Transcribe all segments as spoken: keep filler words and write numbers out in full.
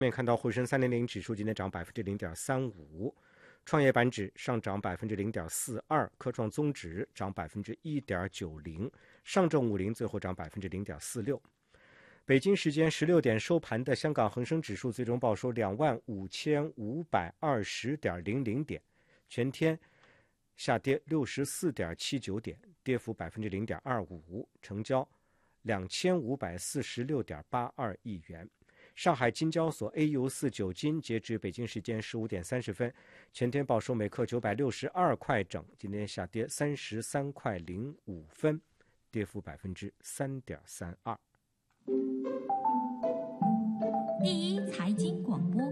面看到沪深三零零指数今天涨百分之零点三五，创业板指上涨百分之零点四二，科创综指涨百分之一点九零，上证五零最后涨百分之零点四六。北京时间十六点收盘的香港恒生指数最终报收两万五千五百二十点零零点，全天下跌六十四点七九点，跌幅百分之零点二五，成交两千五百四十六点八二亿元。上海金交所 A 五四九金截至北京时间十五点三十分，全天报收每克九百六十二块整，今天下跌三十三块零五分，跌幅百分之三点三二。 第一财经广播，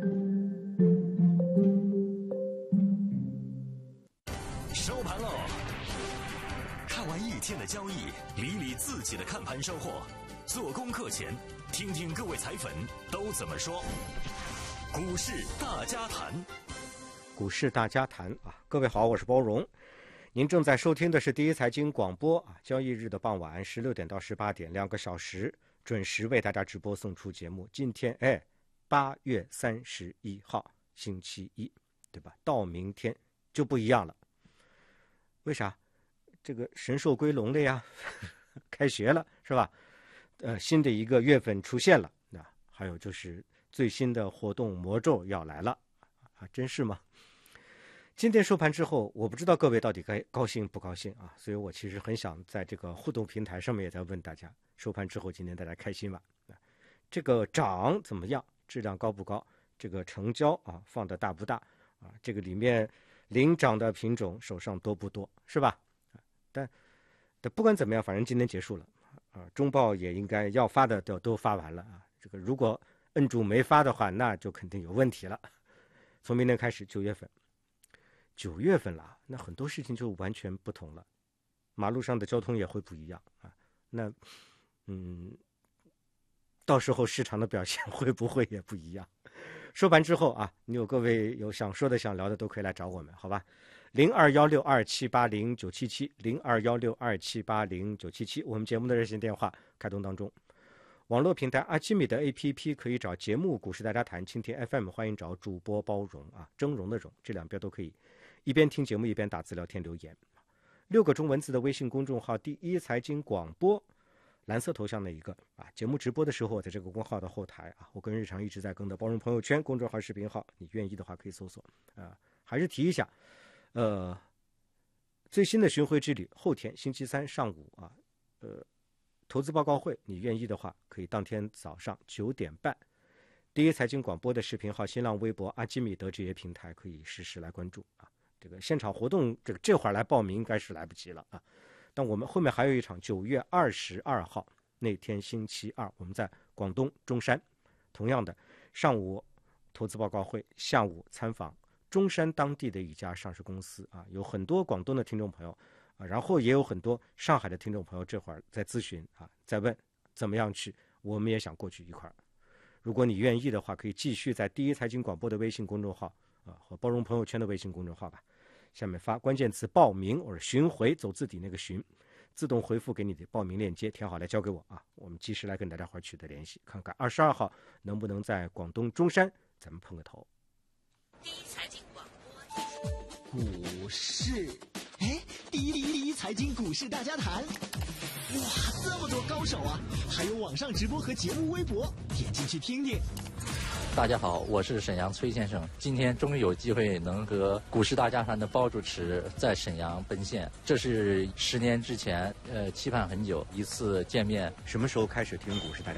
收盘喽！看完一天的交易，理理自己的看盘收获。做功课前，听听各位财粉都怎么说。股市大家谈， 股市大家谈啊！各位好，我是包荣。您正在收听的是第一财经广播啊，交易日的傍晚十六点到十八点，两个小时准时为大家直播送出节目。今天哎，八月三十一号，星期一，对吧？到明天就不一样了。为啥？这个神兽归笼了呀，开学了是吧？呃，新的一个月份出现了，那还有就是最新的活动魔咒要来了啊，真是吗？今天收盘之后，我不知道各位到底该高兴不高兴啊，所以我其实很想在这个互动平台上面也在问大家，收盘之后今天大家开心吗？这个涨怎么样？质量高不高？这个成交啊放的大不大啊？这个里面领涨的品种手上多不多，是吧？但但不管怎么样，反正今天结束了。啊，中报也应该要发的都都发完了啊。这个如果摁住没发的话，那就肯定有问题了。从明天开始，九月份，九月份了，那很多事情就完全不同了，马路上的交通也会不一样啊。那嗯，到时候市场的表现会不会也不一样？收盘之后啊，你有各位有想说的、想聊的，都可以来找我们，好吧？零二幺六二七八零九七七，零二幺六二七八零九七七，我们节目的热线电话开通当中。网络平台阿基米的 A P P 可以找节目股市大家谈，蜻蜓 F M 欢迎找主播包容啊，峥嵘的嵘，这两边都可以一边听节目一边打字聊天留言。六个中文字的微信公众号第一财经广播，蓝色头像的一个啊，节目直播的时候，我在这个公号的后台啊，我跟日常一直在更的包容朋友圈公众号视频号，你愿意的话可以搜索啊。还是提一下，呃，最新的巡回之旅，后天星期三上午啊，呃，投资报告会，你愿意的话，可以当天早上九点半，第一财经广播的视频号、新浪微博、阿基米德这些平台可以实时来关注啊。这个现场活动，这个这会儿来报名应该是来不及了啊。但我们后面还有一场九月二十二号那天星期二，我们在广东中山，同样的上午投资报告会，下午参访中山当地的一家上市公司啊，有很多广东的听众朋友啊，然后也有很多上海的听众朋友，这会儿在咨询啊，在问怎么样去，我们也想过去一块儿。如果你愿意的话，可以继续在第一财经广播的微信公众号啊和包容朋友圈的微信公众号吧，下面发关键词报名或者巡回，走字底那个巡，自动回复给你的报名链接，填好来交给我啊，我们及时来跟大家伙取得联系，看看二十二号能不能在广东中山咱们碰个头。 第一财经广播， 股市，哎，第一第一第一财经股市大家谈，哇，这么多高手啊！还有网上直播和节目微博，点进去听听。 大家好，我是沈阳崔先生，今天终于有机会能和股市大家谈的包主持在沈阳奔现，这是十年之前呃期盼很久一次见面。 什么时候开始听股市大家